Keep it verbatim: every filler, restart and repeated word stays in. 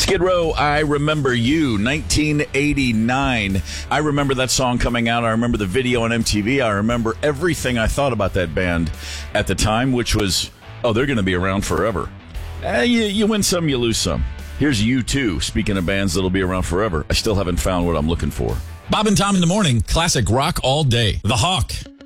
Skid Row, I Remember You, nineteen eighty-nine. I remember that song coming out. I remember the video on M T V. I remember everything I thought about that band at the time, which was, oh, they're going to be around forever. Eh, you, you win some, you lose some. Here's U two. Speaking of bands that'll be around forever, I still haven't found what I'm looking for. Bob and Tom in the morning, classic rock all day. The Hawk.